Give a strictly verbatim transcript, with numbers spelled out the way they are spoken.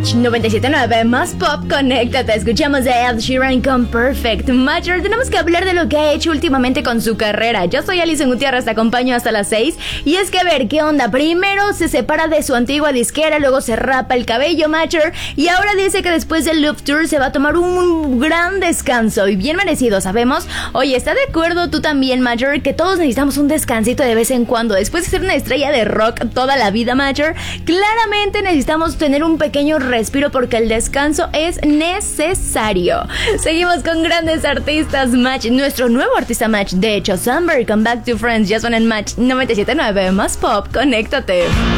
Match noventa y siete punto nueve más pop, conéctate. Escuchamos de Ed Sheeran con Perfect. Matcher, tenemos que hablar de lo que ha hecho últimamente con su carrera. Yo soy Alison Gutiérrez, te acompaño hasta las seis. Y es que a ver, ¿qué onda? Primero se separa de su antigua disquera, luego se rapa el cabello, Matcher, y ahora dice que después del Love Tour se va a tomar un gran descanso, y bien merecido, ¿sabemos? Oye, ¿está de acuerdo tú también, Matcher, que todos necesitamos un descansito de vez en cuando? Después de ser una estrella de rock toda la vida, Matcher, claramente necesitamos tener un pequeño respiro porque el descanso es necesario. Seguimos con grandes artistas, Match. Nuestro nuevo artista, Match, de hecho, Sunbury con Back to Friends, ya suena en Match noventa y siete punto nueve más pop, conéctate.